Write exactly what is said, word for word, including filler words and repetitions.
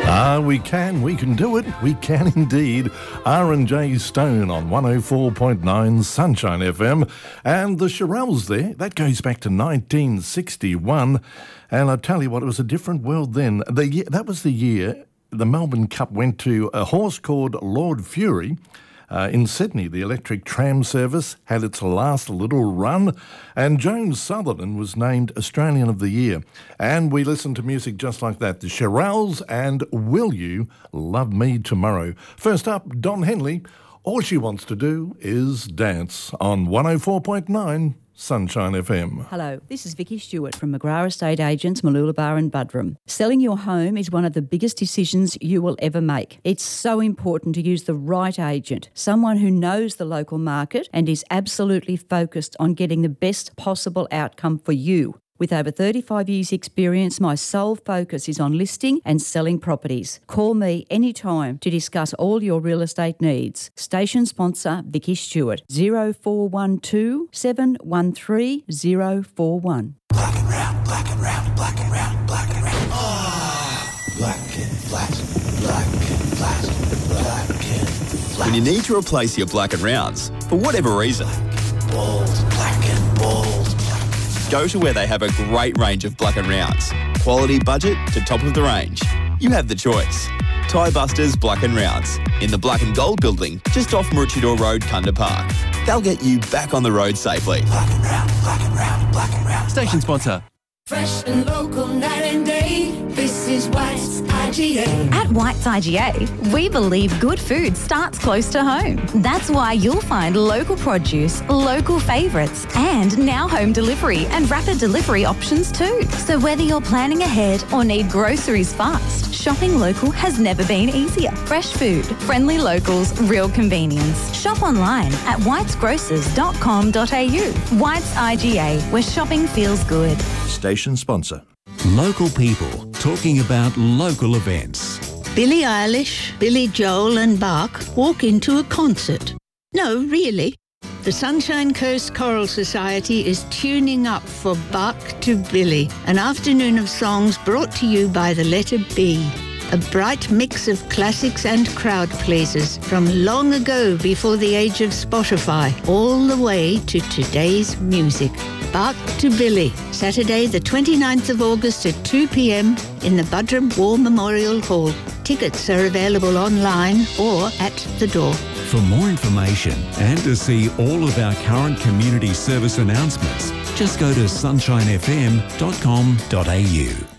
Ah, we can, we can do it, we can indeed. R and J Stone on one oh four point nine Sunshine F M. And the Shirelles there, that goes back to nineteen sixty-one. And I tell you what, it was a different world then. The year, that was the year the Melbourne Cup went to a horse called Lord Fury. Uh, in Sydney, the electric tram service had its last little run, and Joan Sutherland was named Australian of the Year. And we listened to music just like that, the Shirelles and Will You Love Me Tomorrow. First up, Don Henley, All She Wants to Do Is Dance on one oh four point nine Sunshine F M. Hello, this is Vicky Stewart from McGrath Estate Agents, Mooloolaba and Buderim. Selling your home is one of the biggest decisions you will ever make. It's so important to use the right agent, someone who knows the local market and is absolutely focused on getting the best possible outcome for you. With over thirty-five years experience, my sole focus is on listing and selling properties. Call me anytime to discuss all your real estate needs. Station sponsor Vicky Stewart, zero four one two, seven one three, zero four one. Black and round, black and round, black and round, black and round. Ah, black and flat, black and flat, black and flat. When you need to replace your black and rounds, for whatever reason, Bald, black and bald. go to where they have a great range of black and rounds. Quality budget to top of the range. You have the choice. Tyre Busters Black and Rounds in the Black and Gold building just off Maroochydore Road, Kunda Park. They'll get you back on the road safely. Black and round, black and round, black and round. Station sponsor. Fresh and local night and day. This is White's I G A. At White's I G A, we believe good food starts close to home. That's why you'll find local produce, local favourites, and now home delivery and rapid delivery options too. So whether you're planning ahead or need groceries fast, shopping local has never been easier. Fresh food, friendly locals, real convenience. Shop online at whites grocers dot com dot a u. White's I G A, where shopping feels good. Station sponsor. Local people talking about local events. Billie Eilish, Billy Joel and Bach walk into a concert. No, really. The Sunshine Coast Choral Society is tuning up for Bach to Billy, an afternoon of songs brought to you by the letter B. A bright mix of classics and crowd pleasers from long ago before the age of Spotify, all the way to today's music. Bach to Billy, Saturday the twenty-ninth of August at two p.m. in the Buderim War Memorial Hall. Tickets are available online or at the door. For more information and to see all of our current community service announcements, just go to sunshine f m dot com dot a u.